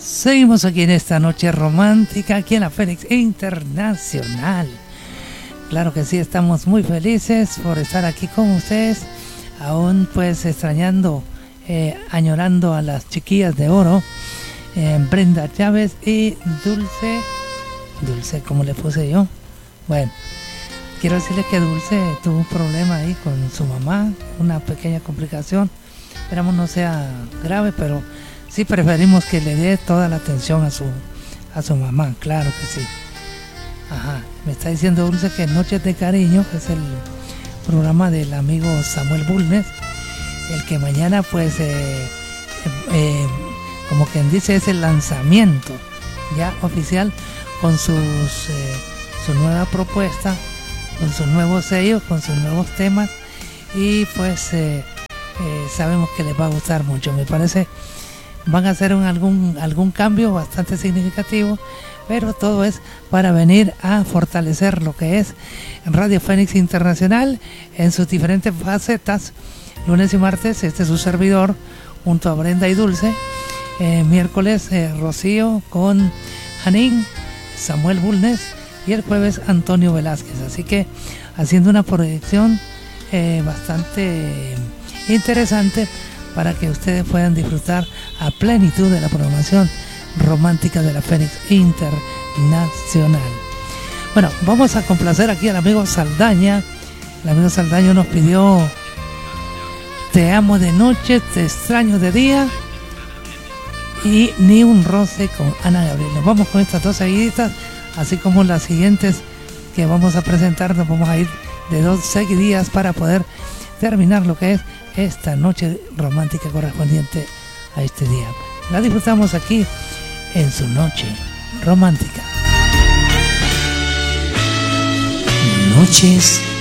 Seguimos aquí en esta noche romántica, aquí en la Fénix Internacional. Claro que sí, estamos muy felices por estar aquí con ustedes, aún pues extrañando, añorando a las chiquillas de oro, Brenda Chávez y Dulce, ¿cómo le puse yo? Bueno, quiero decirle que Dulce tuvo un problema ahí con su mamá, una pequeña complicación, esperamos no sea grave, pero sí preferimos que le dé toda la atención a su mamá, claro que sí. Ajá, me está diciendo Dulce que Noches de Cariño, que es el programa del amigo Samuel Bulnes, el que mañana pues, como quien dice, es el lanzamiento ya oficial con su nueva propuesta, con sus nuevos sellos, con sus nuevos temas, y pues sabemos que les va a gustar mucho. Me parece van a hacer algún cambio bastante significativo, pero todo es para venir a fortalecer lo que es Radio Fénix Internacional en sus diferentes facetas. Lunes y martes este es su servidor junto a Brenda y Dulce, miércoles Rocío con Janín, Samuel Bulnes, y el jueves Antonio Velázquez, así que haciendo una proyección bastante interesante para que ustedes puedan disfrutar a plenitud de la programación romántica de la Fénix Internacional. Bueno, vamos a complacer aquí al amigo Saldaña. El amigo Saldaña nos pidió Te amo de noche, te extraño de día y Ni un roce con Ana Gabriel. Nos vamos con estas dos seguiditas, así como las siguientes que vamos a presentar. Nos vamos a ir de dos seguidas para poder terminar lo que es esta noche romántica correspondiente a este día. La disfrutamos aquí en su noche romántica. Noches